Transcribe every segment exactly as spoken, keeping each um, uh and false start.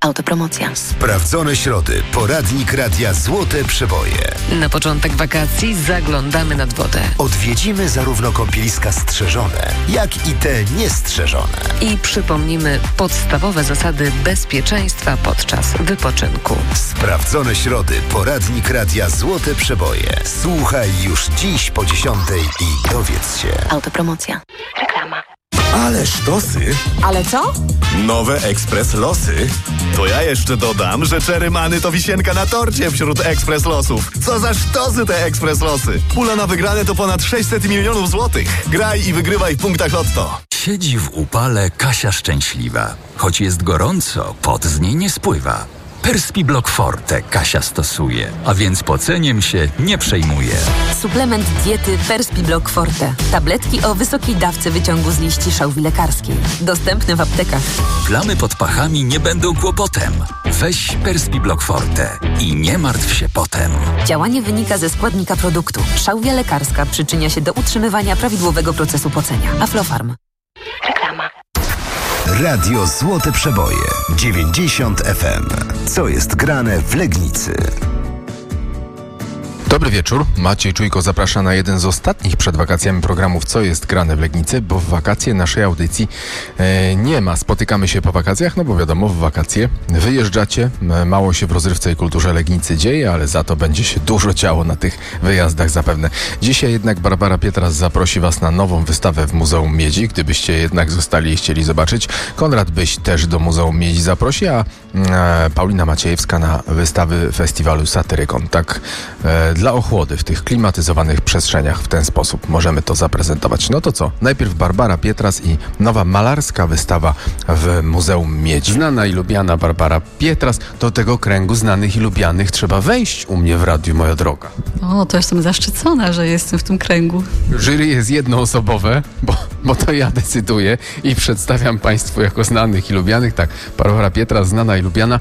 Autopromocja. Sprawdzone środy. Poradnik Radia Złote Przeboje. Na początek wakacji zaglądamy nad wodę. Odwiedzimy zarówno kąpieliska strzeżone, jak i te niestrzeżone. I przypomnimy podstawowe zasady bezpieczeństwa podczas wypoczynku. Sprawdzone środy. Poradnik Radia Złote Przeboje. Słuchaj już dziś po dziesiątej i dowiedz się. Autopromocja. Reklama. Ale sztosy! Ale co? Nowe Ekspres Losy. To ja jeszcze dodam, że Cherry Many to wisienka na torcie wśród Ekspres Losów. Co za sztosy te Ekspres Losy. Pula na wygrane to ponad sześćset milionów złotych. Graj i wygrywaj w punktach Lotto. Siedzi w upale Kasia szczęśliwa. Choć jest gorąco, pot z niej nie spływa. Perspiblock Forte Kasia stosuje, a więc poceniem się nie przejmuje. Suplement diety Perspiblock Forte. Tabletki o wysokiej dawce wyciągu z liści szałwi lekarskiej. Dostępny w aptekach. Plamy pod pachami nie będą kłopotem. Weź Perspiblock Forte i nie martw się potem. Działanie wynika ze składnika produktu. Szałwia lekarska przyczynia się do utrzymywania prawidłowego procesu pocenia. Aflofarm. Reklama. Radio Złote Przeboje. dziewięćdziesiąt F M. Co jest grane w Legnicy? Dobry wieczór. Maciej Czujko zaprasza na jeden z ostatnich przed wakacjami programów Co jest grane w Legnicy, bo w wakacje naszej audycji e, nie ma. Spotykamy się po wakacjach, no bo wiadomo, w wakacje wyjeżdżacie, mało się w rozrywce i kulturze Legnicy dzieje, ale za to będzie się dużo działo na tych wyjazdach zapewne. Dzisiaj jednak Barbara Pietras zaprosi Was na nową wystawę w Muzeum Miedzi, gdybyście jednak zostali i chcieli zobaczyć. Konrad Byś też do Muzeum Miedzi zaprosi, a e, Paulina Maciejewska na wystawy festiwalu Satyrykon. Tak e, dla ochłody w tych klimatyzowanych przestrzeniach w ten sposób możemy to zaprezentować. No to co? Najpierw Barbara Pietras i nowa malarska wystawa w Muzeum Miedzi. Znana i lubiana Barbara Pietras. Do tego kręgu znanych i lubianych trzeba wejść u mnie w radiu, moja droga. O, to jestem zaszczycona, że jestem w tym kręgu. Jury jest jednoosobowe, bo, bo to ja decyduję i przedstawiam Państwu jako znanych i lubianych. Tak, Barbara Pietras, znana i lubiana.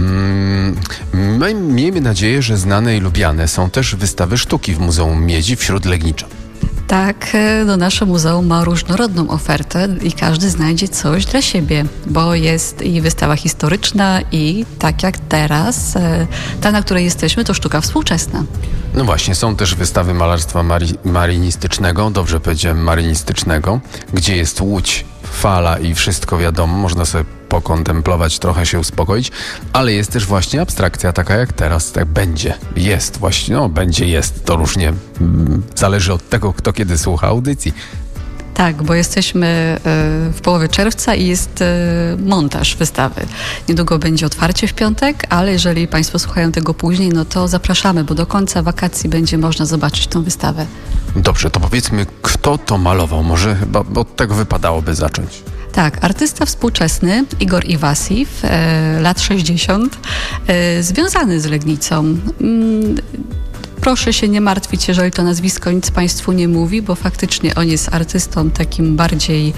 Mm, my miejmy nadzieję, że znane i lubiane są też wystawy sztuki w Muzeum Miedzi wśród Legniczan. Tak, no nasze muzeum ma różnorodną ofertę i każdy znajdzie coś dla siebie, bo jest i wystawa historyczna i tak jak teraz, ta, na której jesteśmy, to sztuka współczesna. No właśnie, są też wystawy malarstwa mari- marynistycznego, dobrze powiedziałem marynistycznego, gdzie jest łódź, fala i wszystko wiadomo, można sobie pokontemplować, trochę się uspokoić, ale jest też właśnie abstrakcja taka jak teraz, tak będzie, jest właśnie, no będzie, jest, to różnie mm, zależy od tego, kto kiedy słucha audycji. Tak, bo jesteśmy w połowie czerwca i jest montaż wystawy. Niedługo będzie otwarcie w piątek, ale jeżeli Państwo słuchają tego później, no to zapraszamy, bo do końca wakacji będzie można zobaczyć tą wystawę. Dobrze, to powiedzmy, kto to malował? Może chyba od tego wypadałoby zacząć. Tak, artysta współczesny Igor Iwasiw, e, lat sześćdziesiąt, e, związany z Legnicą. Mm, Proszę się nie martwić, jeżeli to nazwisko nic Państwu nie mówi, bo faktycznie on jest artystą takim bardziej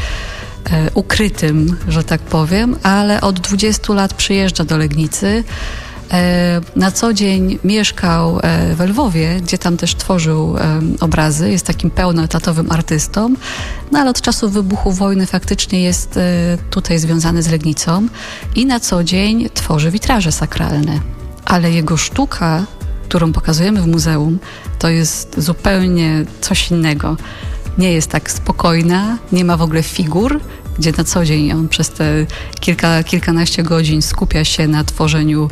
e, ukrytym, że tak powiem, ale od dwudziestu lat przyjeżdża do Legnicy. E, na co dzień mieszkał e, we Lwowie, gdzie tam też tworzył e, obrazy, jest takim pełnoetatowym artystą, no ale od czasu wybuchu wojny faktycznie jest e, tutaj związany z Legnicą i na co dzień tworzy witraże sakralne, ale jego sztuka, którą pokazujemy w muzeum, to jest zupełnie coś innego. Nie jest tak spokojna, nie ma w ogóle figur, gdzie na co dzień on przez te kilka, kilkanaście godzin skupia się na tworzeniu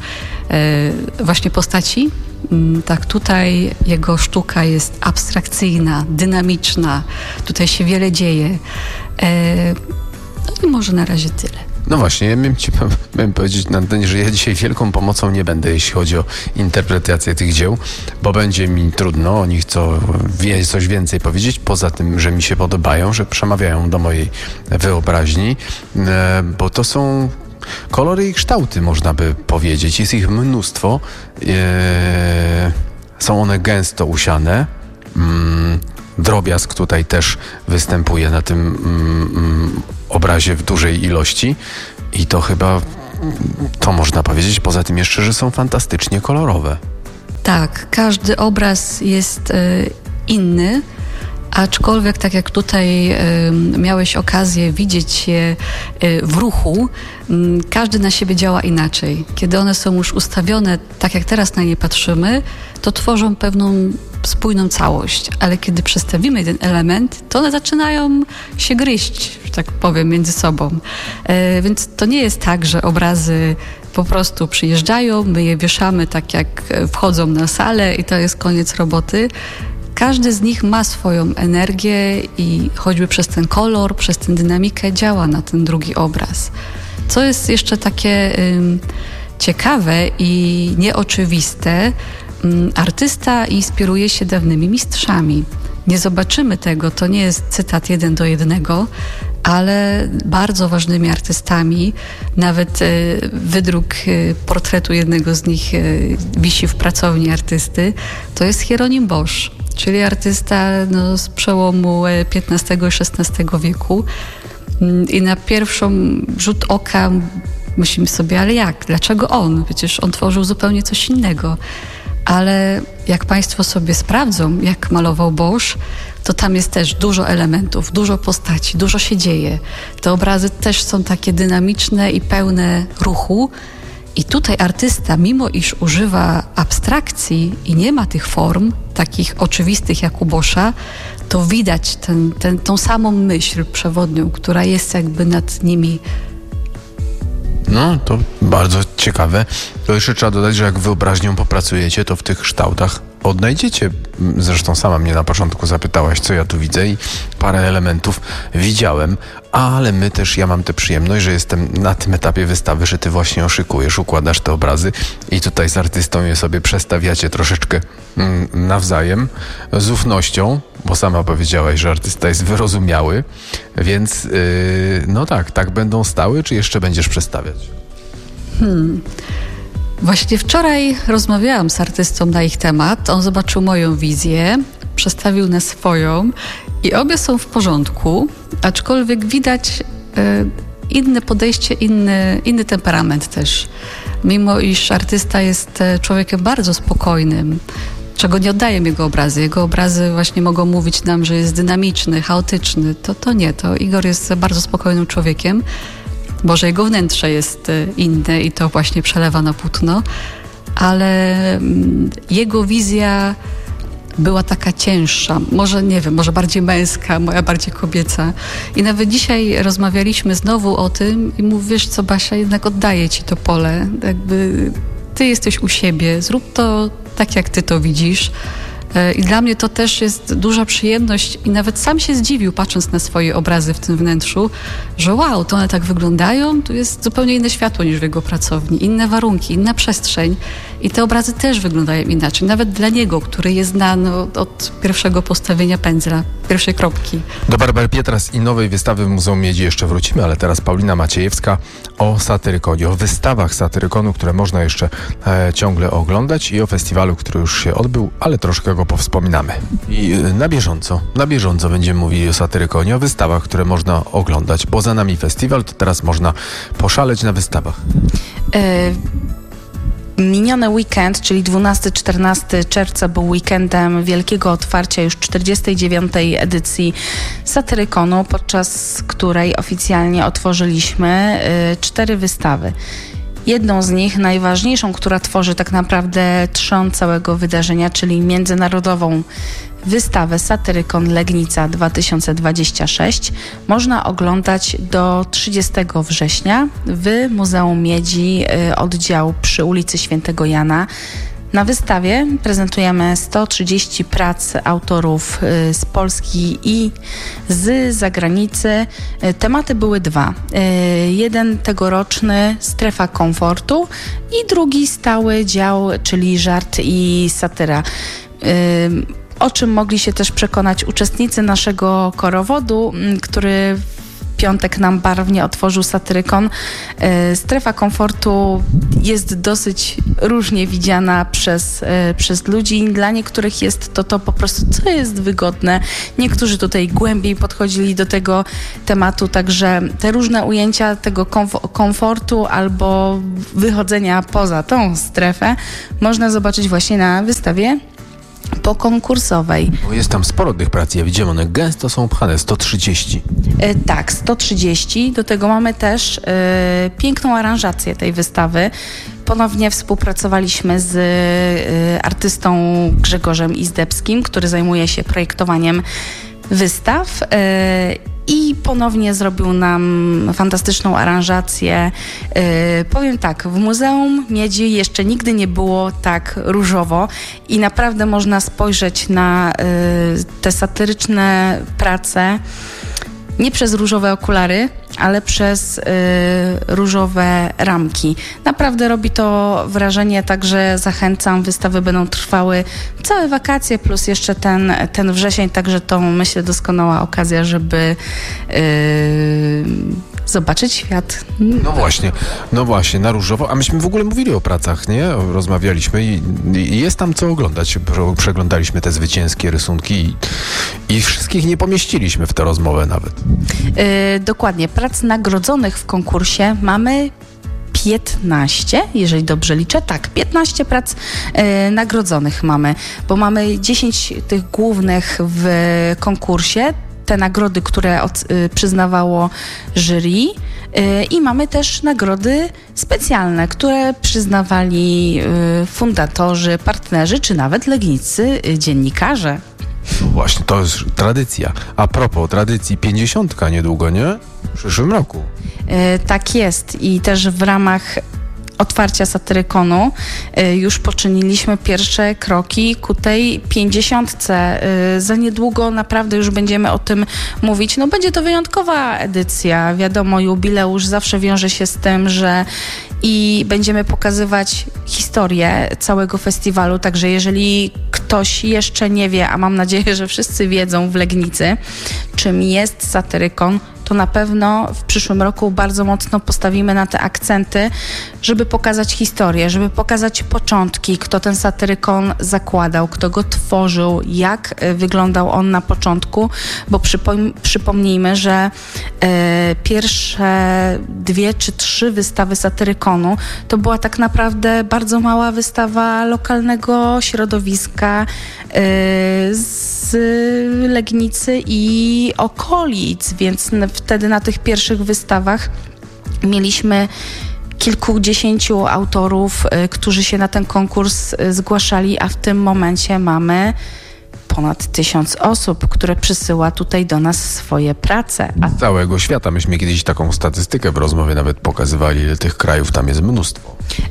e, właśnie postaci. Tak, tutaj jego sztuka jest abstrakcyjna, dynamiczna, tutaj się wiele dzieje. E, no i może na razie tyle. No właśnie, ja miałem ci miałem powiedzieć na antenie, że ja dzisiaj wielką pomocą nie będę, jeśli chodzi o interpretację tych dzieł, bo będzie mi trudno o nich co, wie, coś więcej powiedzieć, poza tym, że mi się podobają, że przemawiają do mojej wyobraźni, e, bo to są kolory i kształty, można by powiedzieć. Jest ich mnóstwo. E, są one gęsto usiane. Mm, drobiazg tutaj też występuje na tym mm, obrazie w dużej ilości i to chyba to można powiedzieć. Poza tym jeszcze, że są fantastycznie kolorowe. Tak, każdy obraz jest y, inny, Aczkolwiek, tak jak tutaj y, miałeś okazję widzieć je y, w ruchu, y, każdy na siebie działa inaczej. Kiedy one są już ustawione, tak jak teraz na nie patrzymy, to tworzą pewną spójną całość. Ale kiedy przestawimy jeden element, to one zaczynają się gryźć, że tak powiem, między sobą. Y, więc to nie jest tak, że obrazy po prostu przyjeżdżają, my je wieszamy tak jak wchodzą na salę i to jest koniec roboty. Każdy z nich ma swoją energię i choćby przez ten kolor, przez tę dynamikę działa na ten drugi obraz. Co jest jeszcze takie ym, ciekawe i nieoczywiste, ym, artysta inspiruje się dawnymi mistrzami. Nie zobaczymy tego, to nie jest cytat jeden do jednego, ale bardzo ważnymi artystami, nawet y, wydruk y, portretu jednego z nich y, wisi w pracowni artysty, to jest Hieronim Bosch, czyli artysta no, z przełomu piętnastego i szesnastego wieku. I na pierwszą rzut oka myślimy sobie, ale jak? Dlaczego on? Przecież on tworzył zupełnie coś innego. Ale jak Państwo sobie sprawdzą, jak malował Bosch, to tam jest też dużo elementów, dużo postaci, dużo się dzieje. Te obrazy też są takie dynamiczne i pełne ruchu. I tutaj artysta, mimo iż używa abstrakcji i nie ma tych form, takich oczywistych jak u Boscha, to widać ten, ten, tą samą myśl przewodnią, która jest jakby nad nimi. No, to bardzo ciekawe. To jeszcze trzeba dodać, że jak wyobraźnią popracujecie, to w tych kształtach odnajdziecie. Zresztą sama mnie na początku zapytałaś, co ja tu widzę i parę elementów widziałem, ale my też, ja mam tę przyjemność, że jestem na tym etapie wystawy, że ty właśnie oszykujesz, układasz te obrazy i tutaj z artystą je sobie przestawiacie troszeczkę mm, nawzajem, z ufnością, bo sama powiedziałaś, że artysta jest wyrozumiały, więc yy, no tak, tak będą stały, czy jeszcze będziesz przestawiać? Hmm... Właśnie wczoraj rozmawiałam z artystą na ich temat. On zobaczył moją wizję, przestawił na swoją i obie są w porządku, aczkolwiek widać y, inne podejście, inny, inny temperament też. Mimo iż artysta jest człowiekiem bardzo spokojnym, czego nie oddają jego obrazy. Jego obrazy właśnie mogą mówić nam, że jest dynamiczny, chaotyczny. To, to nie, to Igor jest bardzo spokojnym człowiekiem. Może jego wnętrze jest inne i to właśnie przelewa na płótno, ale jego wizja była taka cięższa, może nie wiem, może bardziej męska, moja bardziej kobieca. I nawet dzisiaj rozmawialiśmy znowu o tym i mówię, wiesz co, Basia, jednak oddaję ci to pole, jakby ty jesteś u siebie, zrób to tak, jak ty to widzisz. I dla mnie to też jest duża przyjemność i nawet sam się zdziwił, patrząc na swoje obrazy w tym wnętrzu, że wow, to one tak wyglądają, tu jest zupełnie inne światło niż w jego pracowni, inne warunki, inna przestrzeń i te obrazy też wyglądają inaczej, nawet dla niego, który jest znany od, od pierwszego postawienia pędzla, pierwszej kropki. Do Barbary Pietras i nowej wystawy w Muzeum Miedzi jeszcze wrócimy, ale teraz Paulina Maciejewska o Satyrykonie, o wystawach Satyrykonu, które można jeszcze e, ciągle oglądać i o festiwalu, który już się odbył, ale troszkę go powspominamy. I e, na bieżąco, na bieżąco będziemy mówili o Satyrykonie, o wystawach, które można oglądać. Poza nami festiwal, to teraz można poszaleć na wystawach. Y- Miniony weekend, czyli dwunastego czternastego czerwca, był weekendem wielkiego otwarcia już czterdziestej dziewiątej edycji Satyrykonu, podczas której oficjalnie otworzyliśmy y, cztery wystawy. Jedną z nich, najważniejszą, która tworzy tak naprawdę trzon całego wydarzenia, czyli międzynarodową wystawę Satyrykon Legnica dwa tysiące dwudziesty szósty, można oglądać do trzydziestego września w Muzeum Miedzi, y, oddział przy ulicy Świętego Jana. Na wystawie prezentujemy sto trzydzieści prac autorów y, z Polski i z zagranicy. Y, tematy były dwa. Y, jeden tegoroczny, strefa komfortu, i drugi stały dział, czyli żart i satyra. Y, o czym mogli się też przekonać uczestnicy naszego korowodu, y, który w piątek nam barwnie otworzył Satyrykon. E, strefa komfortu jest dosyć różnie widziana przez, e, przez ludzi. Dla niektórych jest to to po prostu, co jest wygodne. Niektórzy tutaj głębiej podchodzili do tego tematu, także te różne ujęcia tego komf- komfortu albo wychodzenia poza tą strefę można zobaczyć właśnie na wystawie pokonkursowej. Bo jest tam sporo tych prac, ja widziałem, one gęsto są pchane, sto trzydzieści. E, tak, sto trzydzieści. Do tego mamy też e, piękną aranżację tej wystawy. Ponownie współpracowaliśmy z e, artystą Grzegorzem Izdebskim, który zajmuje się projektowaniem wystaw e, i ponownie zrobił nam fantastyczną aranżację. Yy, powiem tak, w Muzeum Miedzi jeszcze nigdy nie było tak różowo i naprawdę można spojrzeć na yy, te satyryczne prace nie przez różowe okulary, ale przez y, różowe ramki. Naprawdę robi to wrażenie, także zachęcam. Wystawy będą trwały całe wakacje, plus jeszcze ten, ten wrzesień, także to myślę doskonała okazja, żeby y, zobaczyć świat. No właśnie, no właśnie, na różowo. A myśmy w ogóle mówili o pracach, nie? Rozmawialiśmy i, i jest tam co oglądać. Przeglądaliśmy te zwycięskie rysunki i, i wszystkich nie pomieściliśmy w tę rozmowę nawet. Yy, dokładnie. Prac nagrodzonych w konkursie mamy piętnaście, jeżeli dobrze liczę. Tak, piętnaście prac yy, nagrodzonych mamy, bo mamy dziesięć tych głównych w konkursie. Te nagrody, które od, y, przyznawało jury y, i mamy też nagrody specjalne, które przyznawali y, fundatorzy, partnerzy, czy nawet legniccy y, dziennikarze. No właśnie, to jest tradycja. A propos tradycji, pięćdziesiątka niedługo, nie? W przyszłym roku. Y, tak jest i też w ramach otwarcia Satyrykonu y, już poczyniliśmy pierwsze kroki ku tej pięćdziesiątce. Y, za niedługo naprawdę już będziemy o tym mówić. No będzie to wyjątkowa edycja. Wiadomo, jubileusz zawsze wiąże się z tym, że i będziemy pokazywać historię całego festiwalu, także jeżeli ktoś jeszcze nie wie, a mam nadzieję, że wszyscy wiedzą w Legnicy, czym jest Satyrykon, to na pewno w przyszłym roku bardzo mocno postawimy na te akcenty, żeby pokazać historię, żeby pokazać początki, kto ten Satyrykon zakładał, kto go tworzył, jak wyglądał on na początku, bo przypom- przypomnijmy, że e, pierwsze dwie czy trzy wystawy Satyrykonu to była tak naprawdę bardzo mała wystawa lokalnego środowiska e, z Legnicy i okolic, więc wtedy na tych pierwszych wystawach mieliśmy kilkudziesięciu autorów, y, którzy się na ten konkurs y, zgłaszali, a w tym momencie mamy ponad tysiąc osób, które przysyła tutaj do nas swoje prace. A... Z całego świata. Myśmy kiedyś taką statystykę w rozmowie nawet pokazywali, ile tych krajów tam jest mnóstwo.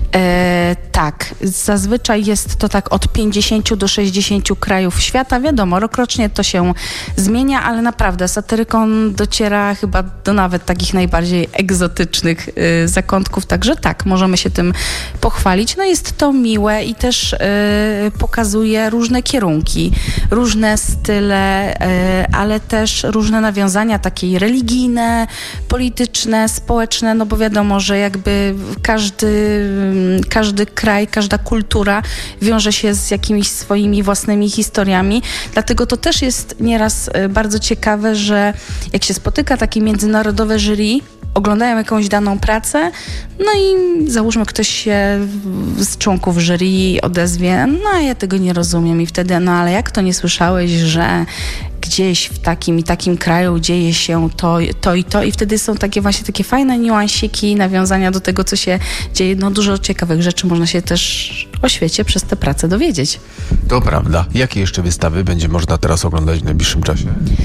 E, tak, zazwyczaj jest to tak od pięćdziesięciu do sześćdziesięciu krajów świata. Wiadomo, rokrocznie to się zmienia, ale naprawdę Satyrykon dociera chyba do nawet takich najbardziej egzotycznych y, zakątków, także tak, możemy się tym pochwalić. No jest to miłe i też y, pokazuje różne kierunki, różne style, y, ale też różne nawiązania takie religijne, polityczne, społeczne, no bo wiadomo, że jakby każdy każdy kraj, każda kultura wiąże się z jakimiś swoimi własnymi historiami. Dlatego to też jest nieraz bardzo ciekawe, że jak się spotyka takie międzynarodowe jury, oglądają jakąś daną pracę, no i załóżmy ktoś się z członków jury odezwie, no ja tego nie rozumiem i wtedy, no ale jak to nie słyszałeś, że gdzieś w takim i takim kraju dzieje się to, to i to i wtedy są takie właśnie takie fajne niuansiki, nawiązania do tego, co się dzieje. No dużo ciekawych rzeczy można się też o świecie przez tę pracę dowiedzieć. To prawda. Jakie jeszcze wystawy będzie można teraz oglądać w najbliższym czasie?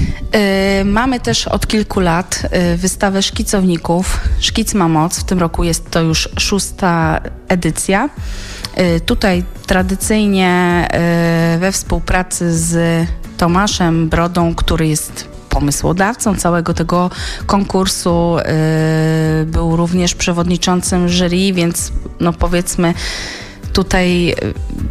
Yy, mamy też od kilku lat yy, wystawę szkicowników. Szkic ma moc. W tym roku jest to już szósta edycja. Yy, tutaj tradycyjnie yy, we współpracy z Tomaszem Brodą, który jest pomysłodawcą całego tego konkursu, yy, był również przewodniczącym jury, więc no powiedzmy tutaj yy,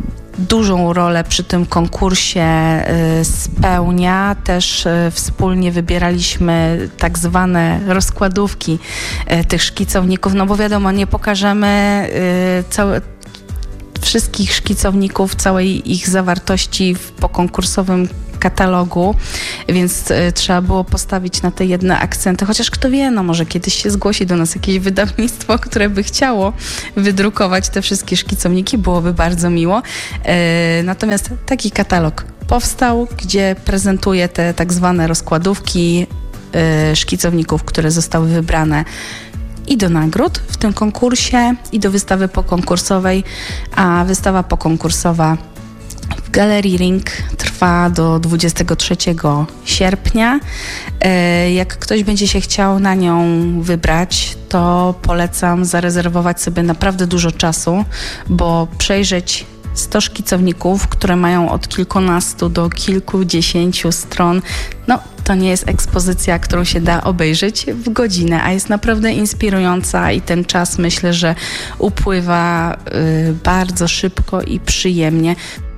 dużą rolę przy tym konkursie y, spełnia. Też y, wspólnie wybieraliśmy tak zwane rozkładówki y, tych szkicowników, no bo wiadomo, nie pokażemy y, całe wszystkich szkicowników, całej ich zawartości w pokonkursowym katalogu, więc y, trzeba było postawić na te jedne akcenty, chociaż kto wie, no może kiedyś się zgłosi do nas jakieś wydawnictwo, które by chciało wydrukować te wszystkie szkicowniki, byłoby bardzo miło. Y, natomiast taki katalog powstał, gdzie prezentuje te tak zwane rozkładówki y, szkicowników, które zostały wybrane i do nagród w tym konkursie, i do wystawy pokonkursowej, a wystawa pokonkursowa w Galerii Ring trwa do dwudziestego trzeciego sierpnia. Jak ktoś będzie się chciał na nią wybrać, to polecam zarezerwować sobie naprawdę dużo czasu, bo przejrzeć sto szkicowników, które mają od kilkunastu do kilkudziesięciu stron, no to nie jest ekspozycja, którą się da obejrzeć w godzinę, a jest naprawdę inspirująca i ten czas, myślę, że upływa y, bardzo szybko i przyjemnie.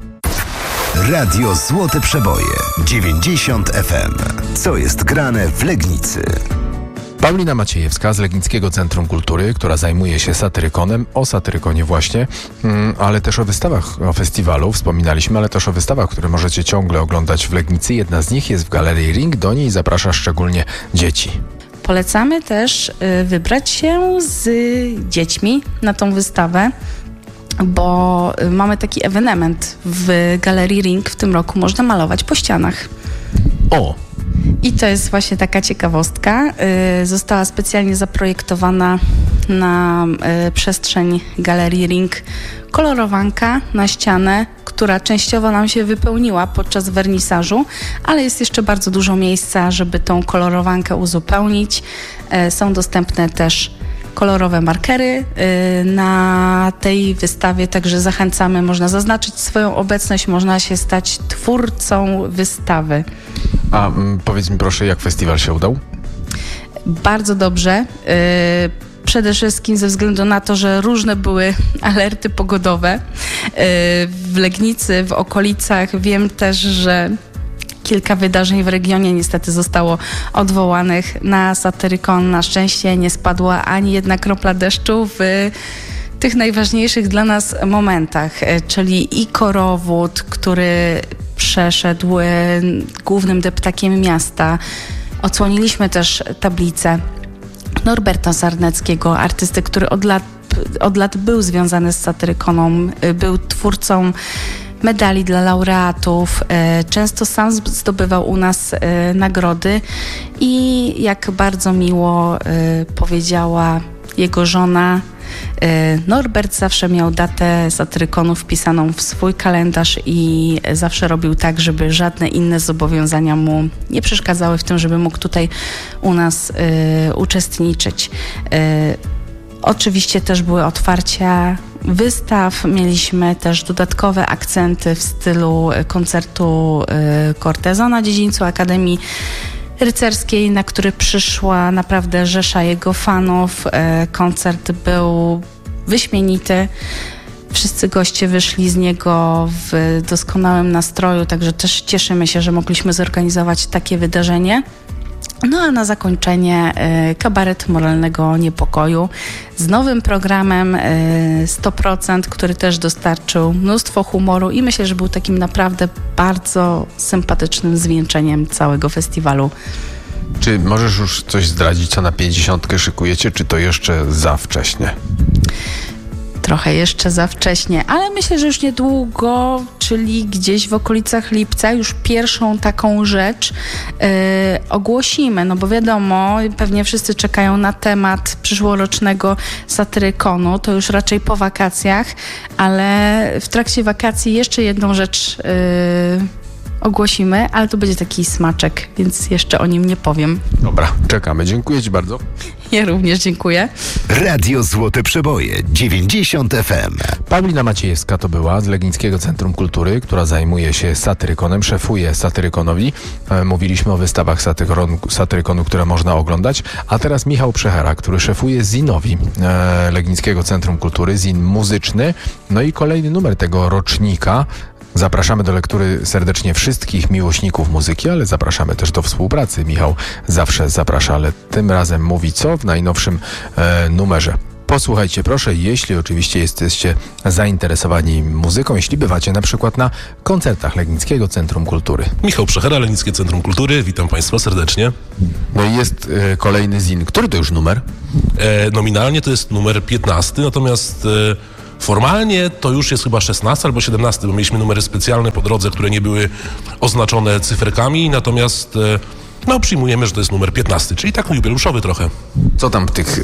Radio Złote Przeboje dziewięćdziesiąt F M. Co jest grane w Legnicy? Paulina Maciejewska z Legnickiego Centrum Kultury, która zajmuje się satyrykonem, o satyrykonie właśnie, ale też o wystawach, o festiwalu wspominaliśmy, ale też o wystawach, które możecie ciągle oglądać w Legnicy. Jedna z nich jest w Galerii Ring, do niej zaprasza szczególnie dzieci. Polecamy też wybrać się z dziećmi na tą wystawę, bo mamy taki ewenement w Galerii Ring w tym roku, można malować po ścianach. O! I to jest właśnie taka ciekawostka. Y, została specjalnie zaprojektowana na y, przestrzeń Galerii Ring kolorowanka na ścianę, która częściowo nam się wypełniła podczas wernisażu, ale jest jeszcze bardzo dużo miejsca, żeby tą kolorowankę uzupełnić. Y, są dostępne też kolorowe markery y, na tej wystawie, także zachęcamy, można zaznaczyć swoją obecność, można się stać twórcą wystawy. A m, powiedz mi proszę, jak festiwal się udał? Bardzo dobrze. Y, przede wszystkim ze względu na to, że różne były alerty pogodowe. Y, w Legnicy, w okolicach wiem też, że kilka wydarzeń w regionie niestety zostało odwołanych. Na Satyrykon na szczęście nie spadła ani jedna kropla deszczu w tych najważniejszych dla nas momentach, czyli i korowód, który przeszedł głównym deptakiem miasta. Odsłoniliśmy też tablicę Norberta Sarneckiego, artysty, który od lat, od lat był związany z Satyrykoną, był twórcą medali dla laureatów, często sam zdobywał u nas nagrody i jak bardzo miło powiedziała jego żona, Norbert zawsze miał datę Satyrykonu wpisaną w swój kalendarz i zawsze robił tak, żeby żadne inne zobowiązania mu nie przeszkadzały w tym, żeby mógł tutaj u nas y, uczestniczyć. Y, oczywiście też były otwarcia wystaw, mieliśmy też dodatkowe akcenty w stylu koncertu y, Corteza na dziedzińcu Akademii Rycerskiej, na który przyszła naprawdę rzesza jego fanów. Koncert był wyśmienity. Wszyscy goście wyszli z niego w doskonałym nastroju, także też cieszymy się, że mogliśmy zorganizować takie wydarzenie. No a na zakończenie y, kabaret moralnego niepokoju z nowym programem y, sto procent, który też dostarczył mnóstwo humoru i myślę, że był takim naprawdę bardzo sympatycznym zwieńczeniem całego festiwalu. Czy możesz już coś zdradzić, co na pięćdziesiątkę szykujecie, czy to jeszcze za wcześnie? Trochę jeszcze za wcześnie, ale myślę, że już niedługo, czyli gdzieś w okolicach lipca już pierwszą taką rzecz yy, ogłosimy, no bo wiadomo, pewnie wszyscy czekają na temat przyszłorocznego Satyrykonu, to już raczej po wakacjach, ale w trakcie wakacji jeszcze jedną rzecz yy, ogłosimy, ale to będzie taki smaczek, więc jeszcze o nim nie powiem. Dobra, czekamy. Dziękuję Ci bardzo. Ja również dziękuję. Radio Złote Przeboje dziewięćdziesiąt F M. Paulina Maciejewska to była z Legnickiego Centrum Kultury, która zajmuje się Satyrykonem, szefuje Satyrykonowi. E, mówiliśmy o wystawach satyrykonu, satyrykonu, które można oglądać, a teraz Michał Przechera, który szefuje Zinowi e, Legnickiego Centrum Kultury, Zin muzyczny. No i kolejny numer tego rocznika. Zapraszamy do lektury serdecznie wszystkich miłośników muzyki, ale zapraszamy też do współpracy. Michał zawsze zaprasza, ale tym razem mówi co w najnowszym e, numerze. Posłuchajcie proszę, jeśli oczywiście jesteście zainteresowani muzyką, jeśli bywacie na przykład na koncertach Legnickiego Centrum Kultury. Michał Przechera, Legnickie Centrum Kultury, witam Państwa serdecznie. No i jest e, kolejny zin. Który to już numer? E, nominalnie to jest numer piętnasty, natomiast e, formalnie to już jest chyba szesnasty albo siedemnasty, bo mieliśmy numery specjalne po drodze, które nie były oznaczone cyferkami, natomiast e, no przyjmujemy, że to jest numer piętnasty, czyli tak jubileuszowy trochę. Co tam w tych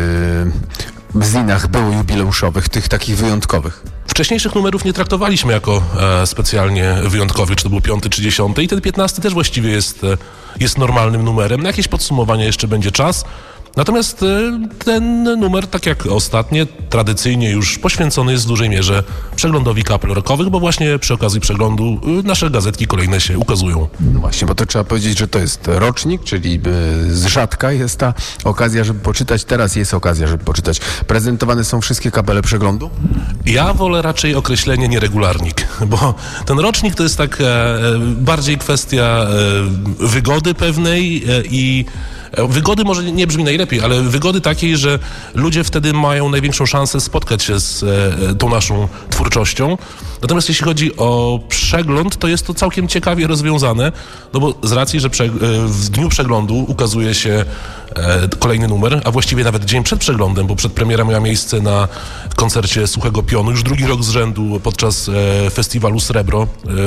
yy, zinach było jubileuszowych, tych takich wyjątkowych? Wcześniejszych numerów nie traktowaliśmy jako e, specjalnie wyjątkowych, czy to był piąty, czy dziesiąty i ten piętnasty też właściwie jest, e, jest normalnym numerem. Na jakieś podsumowanie jeszcze będzie czas. Natomiast e, ten numer, tak jak ostatnie, tradycyjnie już poświęcony jest w dużej mierze przeglądowi kapel rockowych, bo właśnie przy okazji przeglądu e, nasze gazetki kolejne się ukazują. No właśnie, bo to trzeba powiedzieć, że to jest rocznik, czyli e, z rzadka jest ta okazja, żeby poczytać. Teraz jest okazja, żeby poczytać. Prezentowane są wszystkie kapele przeglądu? Ja wolę raczej określenie nieregularnik, bo ten rocznik to jest tak e, bardziej kwestia e, wygody pewnej e, i wygody może nie brzmi najlepiej, ale wygody takiej, że ludzie wtedy mają największą szansę spotkać się z e, tą naszą twórczością. Natomiast jeśli chodzi o przegląd, to jest to całkiem ciekawie rozwiązane, no bo z racji, że prze, e, w dniu przeglądu ukazuje się e, kolejny numer, a właściwie nawet dzień przed przeglądem, bo przedpremiera miała miejsce na koncercie Suchego Pionu, już drugi rok z rzędu podczas e, festiwalu Srebro e,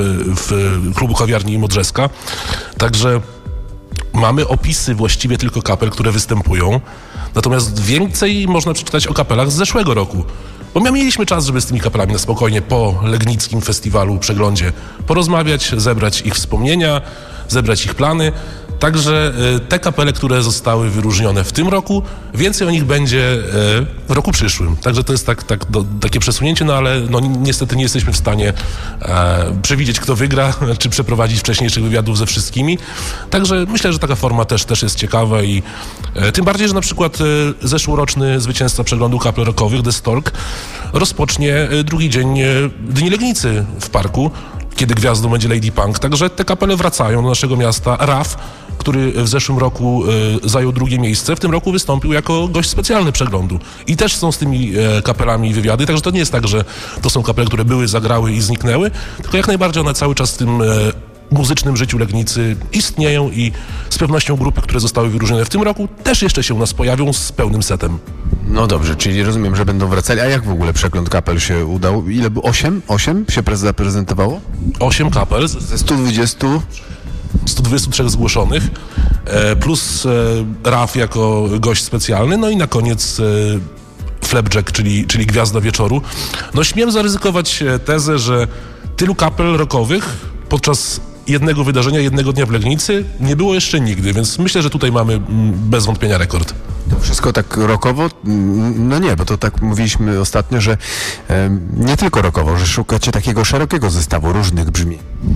w klubu kawiarni Modrzeska. Także mamy opisy właściwie tylko kapel, które występują, natomiast więcej można przeczytać o kapelach z zeszłego roku. Bo my mieliśmy czas, żeby z tymi kapelami na spokojnie po Legnickim Festiwalu, przeglądzie porozmawiać, zebrać ich wspomnienia, zebrać ich plany. Także te kapele, które zostały wyróżnione w tym roku, więcej o nich będzie w roku przyszłym. Także to jest tak, tak, do, takie przesunięcie, no ale no, niestety nie jesteśmy w stanie e, przewidzieć, kto wygra, czy przeprowadzić wcześniejszych wywiadów ze wszystkimi. Także myślę, że taka forma też, też jest ciekawa i e, tym bardziej, że na przykład e, zeszłoroczny zwycięzca przeglądu kapel rockowych, The Stork, rozpocznie e, drugi dzień e, Dni Legnicy w parku, kiedy gwiazdą będzie Lady Punk. Także te kapele wracają do naszego miasta. Raf, który w zeszłym roku e, zajął drugie miejsce, w tym roku wystąpił jako gość specjalny przeglądu. I też są z tymi e, kapelami wywiady, także to nie jest tak, że to są kapele, które były, zagrały i zniknęły, tylko jak najbardziej one cały czas w tym e, muzycznym życiu Legnicy istnieją i z pewnością grupy, które zostały wyróżnione w tym roku, też jeszcze się u nas pojawią z pełnym setem. No dobrze, czyli rozumiem, że będą wracali. A jak w ogóle przegląd kapel się udał? Ile było? Osiem? Osiem się zaprezentowało? Osiem kapel. Ze stu dwudziestu? stu dwudziestu trzech zgłoszonych, e, plus e, Raf jako gość specjalny, no i na koniec e, Flapjack, czyli, czyli gwiazda wieczoru. No śmiem zaryzykować tezę, że tylu kapel rockowych podczas jednego wydarzenia, jednego dnia w Legnicy nie było jeszcze nigdy, więc myślę, że tutaj mamy bez wątpienia rekord. To wszystko tak rockowo? No nie, bo to tak mówiliśmy ostatnio, że e, nie tylko rockowo, że szukacie takiego szerokiego zestawu różnych brzmień.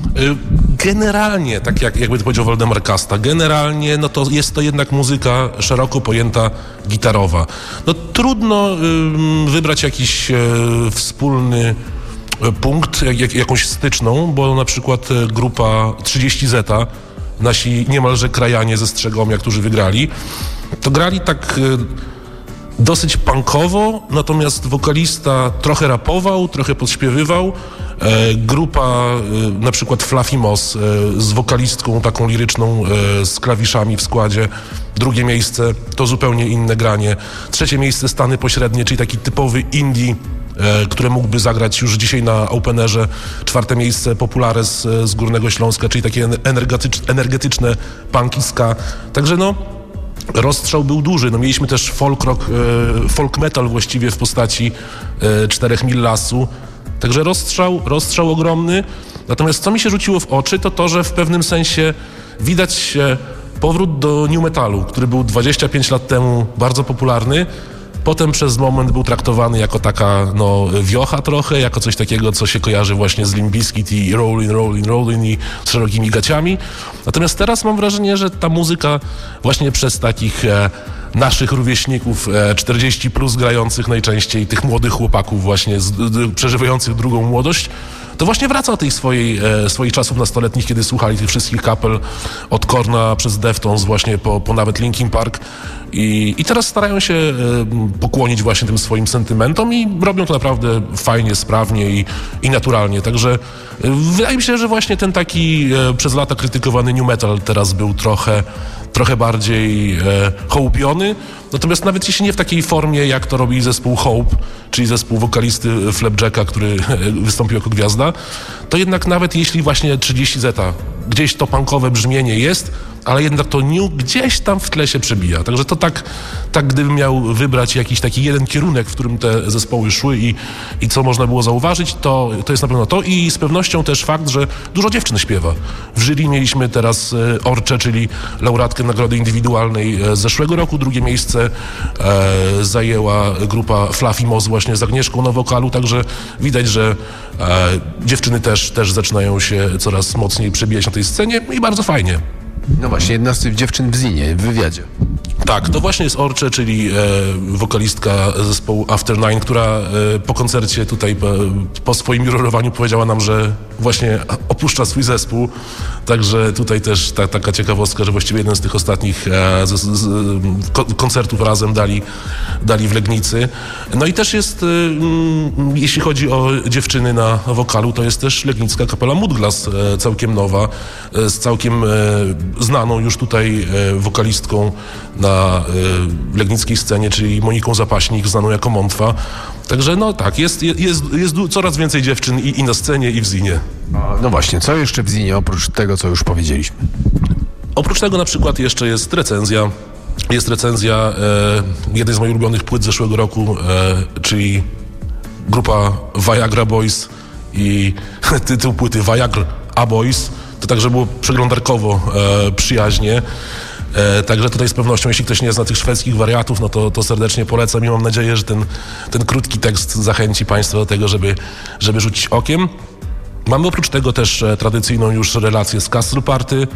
Generalnie, tak jak jakby to powiedział Waldemar Kasta, generalnie no to jest to jednak muzyka szeroko pojęta gitarowa. No trudno y, wybrać jakiś y, wspólny punkt, jak, jakąś styczną, bo na przykład grupa trzydzieści zeta, nasi niemalże krajanie ze Strzegomia, którzy wygrali, to grali tak dosyć punkowo, natomiast wokalista trochę rapował, trochę podśpiewywał. E, grupa e, na przykład Fluffy Moss e, z wokalistką taką liryczną e, z klawiszami w składzie. Drugie miejsce to zupełnie inne granie. Trzecie miejsce Stany Pośrednie, czyli taki typowy indie, e, które mógłby zagrać już dzisiaj na Openerze. Czwarte miejsce Populares z Górnego Śląska, czyli takie energetyczne, energetyczne punkiska. Także no rozstrzał był duży. No, mieliśmy też folk rock, e, folk metal właściwie w postaci e, Czterech Mil Lasu. Także rozstrzał, rozstrzał ogromny. Natomiast co mi się rzuciło w oczy, to to, że w pewnym sensie widać e, powrót do new metalu, który był dwadzieścia pięć lat temu bardzo popularny. Potem przez moment był traktowany jako taka no, wiocha trochę, jako coś takiego, co się kojarzy właśnie z Limp Bizkit i Rollin', Rollin', Rollin' i z szerokimi gaciami. Natomiast teraz mam wrażenie, że ta muzyka właśnie przez takich e, naszych rówieśników e, czterdzieści plus grających najczęściej, tych młodych chłopaków właśnie z, d, przeżywających drugą młodość, to właśnie wraca do tych swojej, e, swoich czasów nastoletnich, kiedy słuchali tych wszystkich kapel od Korna przez Deftones właśnie po, po nawet Linkin Park. I, I teraz starają się e, pokłonić właśnie tym swoim sentymentom i robią to naprawdę fajnie, sprawnie i, i naturalnie. Także e, wydaje mi się, że właśnie ten taki e, przez lata krytykowany nu metal teraz był trochę, trochę bardziej e, hołubiony. Natomiast nawet jeśli nie w takiej formie, jak to robi zespół Hope, czyli zespół wokalisty Flapjacka, który wystąpił jako gwiazda, to jednak nawet jeśli właśnie trzydzieści zeta, gdzieś to punkowe brzmienie jest, ale jednak to new gdzieś tam w tle się przebija. Także to tak, tak gdybym miał wybrać jakiś taki jeden kierunek, w którym te zespoły szły i, i co można było zauważyć, to, to jest na pewno to i z pewnością też fakt, że dużo dziewczyn śpiewa. W jury mieliśmy teraz Orcze, czyli laureatkę nagrody indywidualnej z zeszłego roku. Drugie miejsce e, zajęła grupa Fluffy Moss właśnie z Agnieszką na wokalu, także widać, że e, dziewczyny też, też zaczynają się coraz mocniej przebijać na tej scenie i bardzo fajnie. No właśnie, jedna z tych dziewczyn w Zinie, w wywiadzie. Tak, to właśnie jest Orcze, czyli e, wokalistka zespołu After Nine, która e, po koncercie tutaj po, po swoim jurorowaniu powiedziała nam, że właśnie opuszcza swój zespół. Także tutaj też ta, taka ciekawostka, że właściwie jeden z tych ostatnich e, z, z, ko, koncertów razem dali, dali w Legnicy. No i też jest, e, m, jeśli chodzi o dziewczyny na wokalu, to jest też legnicka kapela Mudglass, e, całkiem nowa, e, z całkiem e, znaną już tutaj e, wokalistką na y, legnickiej scenie, czyli Moniką Zapaśnik, znaną jako Montwa. Także no tak, jest, jest, jest, jest coraz więcej dziewczyn i, i na scenie, i w Zinie. No właśnie, co jeszcze w Zinie, oprócz tego, co już powiedzieliśmy? Oprócz tego na przykład jeszcze jest recenzja. Jest recenzja e, jednej z moich ulubionych płyt z zeszłego roku, e, czyli grupa Viagra Boys i tytuł płyty Viagra A Boys. To także było przeglądarkowo e, przyjaźnie. E, także tutaj z pewnością, jeśli ktoś nie zna tych szwedzkich wariatów, no to, to serdecznie polecam i mam nadzieję, że ten, ten krótki tekst zachęci Państwa do tego, żeby, żeby rzucić okiem. Mamy oprócz tego też e, tradycyjną już relację z Castle Party.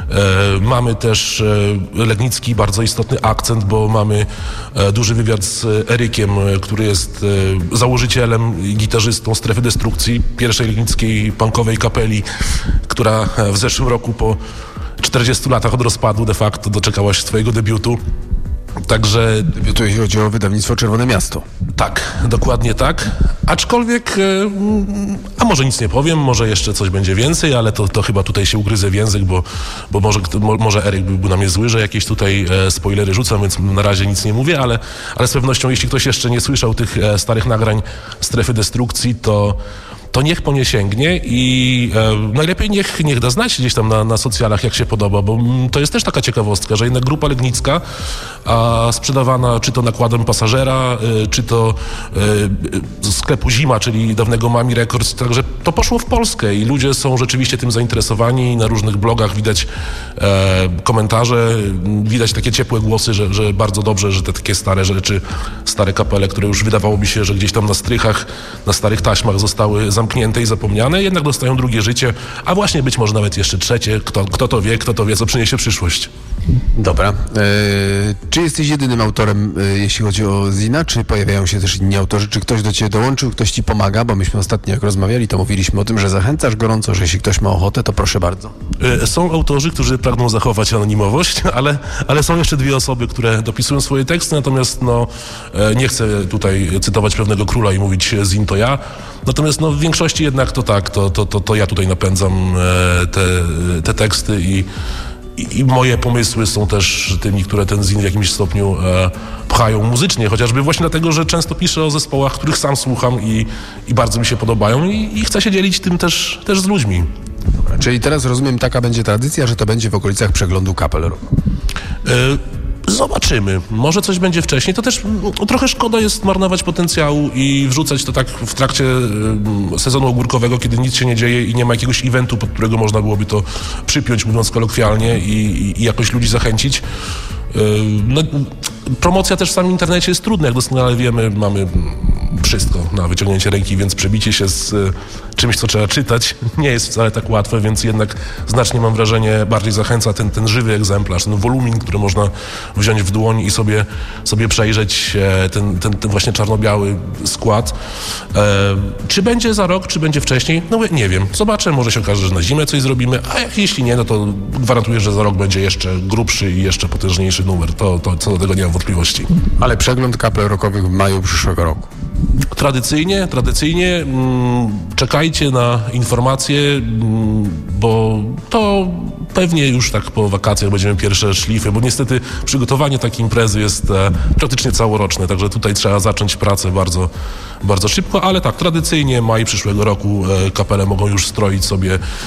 E, mamy też e, legnicki bardzo istotny akcent, bo mamy e, duży wywiad z Erykiem, e, który jest e, założycielem i gitarzystą Strefy Destrukcji, pierwszej legnickiej punkowej kapeli, która e, w zeszłym roku po czterdziestu latach od rozpadu de facto doczekała się swojego debiutu. Także... Tu jeśli chodzi o wydawnictwo Czerwone Miasto. Tak, dokładnie tak. Aczkolwiek, a może nic nie powiem, może jeszcze coś będzie więcej, ale to, to chyba tutaj się ugryzę w język, bo, bo może, może Eryk byłby na mnie zły, że jakieś tutaj spoilery rzucam, więc na razie nic nie mówię, ale, ale z pewnością, jeśli ktoś jeszcze nie słyszał tych starych nagrań Strefy Destrukcji, to to niech po nie sięgnie i e, najlepiej niech, niech da znać gdzieś tam na, na socjalach, jak się podoba, bo m, to jest też taka ciekawostka, że jednak grupa legnicka a, sprzedawana czy to nakładem Pasażera, y, czy to y, z sklepu Zima, czyli dawnego Mami Records, także to poszło w Polskę i ludzie są rzeczywiście tym zainteresowani. Na różnych blogach widać e, komentarze, widać takie ciepłe głosy, że, że bardzo dobrze, że te takie stare rzeczy, stare kapele, które już wydawałoby się, że gdzieś tam na strychach, na starych taśmach zostały zamknięte i zapomniane, jednak dostają drugie życie, a właśnie być może nawet jeszcze trzecie. Kto, kto to wie, kto to wie, co przyniesie przyszłość. Dobra. E, czy jesteś jedynym autorem, e, jeśli chodzi o Zina, czy pojawiają się też inni autorzy? Czy ktoś do ciebie dołączył, ktoś ci pomaga? Bo myśmy ostatnio, jak rozmawiali, to mówiliśmy o tym, że zachęcasz gorąco, że jeśli ktoś ma ochotę, to proszę bardzo. E, są autorzy, którzy pragną zachować anonimowość, ale, ale są jeszcze dwie osoby, które dopisują swoje teksty, natomiast no, e, nie chcę tutaj cytować pewnego króla i mówić Zin to ja. Natomiast no, w większości jednak to tak, to, to, to, to ja tutaj napędzam e, te, te teksty i, i, i moje pomysły są też tymi, które ten Zin w jakimś stopniu e, pchają muzycznie, chociażby właśnie dlatego, że często piszę o zespołach, których sam słucham i, i bardzo mi się podobają i, i chcę się dzielić tym też, też z ludźmi. Dobra, czyli teraz rozumiem, taka będzie tradycja, że to będzie w okolicach przeglądu kapel roku. E, Zobaczymy. Może coś będzie wcześniej. To też no, trochę szkoda jest marnować potencjału i wrzucać to tak w trakcie y, sezonu ogórkowego, kiedy nic się nie dzieje i nie ma jakiegoś eventu, pod którego można byłoby to przypiąć, mówiąc kolokwialnie, i, i jakoś ludzi zachęcić. No, promocja też w samym internecie jest trudna, jak doskonale wiemy, mamy wszystko na wyciągnięcie ręki, więc przebicie się z czymś, co trzeba czytać, nie jest wcale tak łatwe, więc jednak znacznie, mam wrażenie, bardziej zachęca ten, ten żywy egzemplarz, ten wolumin, który można wziąć w dłoń i sobie, sobie przejrzeć ten, ten, ten właśnie czarno-biały skład. E, czy będzie za rok, czy będzie wcześniej? No nie wiem. Zobaczę, może się okaże, że na zimę coś zrobimy, a jak, jeśli nie, no to gwarantuję, że za rok będzie jeszcze grubszy i jeszcze potężniejszy numer. To, to co do tego nie mam wątpliwości. Ale przegląd kapel rockowych w maju przyszłego roku. Tradycyjnie, tradycyjnie mm, czekajcie na informacje, mm, bo to pewnie już tak po wakacjach będziemy pierwsze szlify, bo niestety przygotowanie takiej imprezy jest e, praktycznie całoroczne, także tutaj trzeba zacząć pracę bardzo, bardzo szybko, ale tak, tradycyjnie maj przyszłego roku e, kapele mogą już stroić sobie